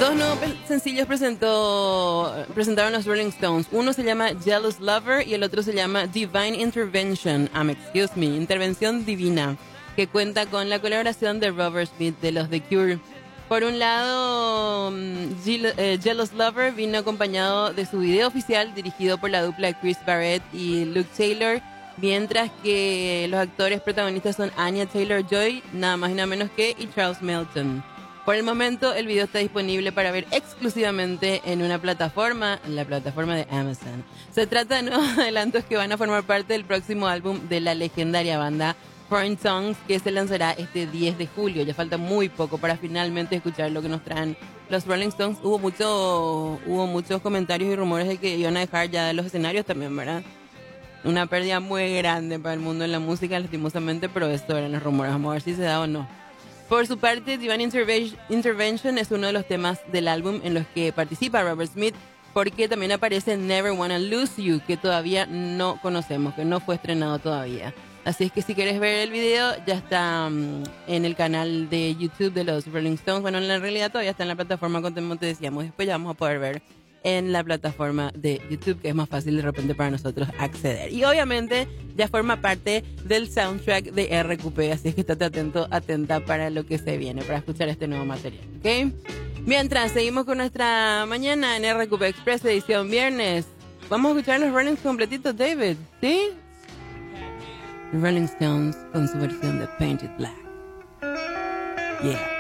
Dos nuevos sencillos presentaron los Rolling Stones. Uno se llama Jealous Lover y el otro se llama Divine Intervention. Intervención divina, que cuenta con la colaboración de Robert Smith de los The Cure. Por un lado, Jealous Lover vino acompañado de su video oficial dirigido por la dupla Chris Barrett y Luke Taylor, mientras que los actores protagonistas son Anya Taylor-Joy, nada más y nada menos que, y Charles Melton. Por el momento, el video está disponible para ver exclusivamente en una plataforma, en la plataforma de Amazon. Se trata de nuevos adelantos que van a formar parte del próximo álbum de la legendaria banda Foreign Tongues, que se lanzará este 10 de julio. Ya falta muy poco para finalmente escuchar lo que nos traen los Rolling Stones. Hubo muchos comentarios y rumores de que iban a dejar ya de los escenarios también, ¿verdad? Una pérdida muy grande para el mundo de la música, lastimosamente, pero esto eran los rumores. Vamos a ver si se da o no. Por su parte, Divine Intervention es uno de los temas del álbum en los que participa Robert Smith, porque también aparece Never Wanna Lose You, que todavía no conocemos, que no fue estrenado todavía. Así es que si quieres ver el video, ya está en el canal de YouTube de los Rolling Stones. Bueno, en la realidad todavía está en la plataforma, como te decíamos. Después ya vamos a poder ver en la plataforma de YouTube, que es más fácil de repente para nosotros acceder. Y obviamente ya forma parte del soundtrack de RQP, así es que estate atenta para lo que se viene, para escuchar este nuevo material, ¿ok? Mientras, seguimos con nuestra mañana en RQP Express, edición viernes. Vamos a escuchar los Rolling completitos, David, ¿sí? Rolling Stones con su versión de Painted Black. Yeah.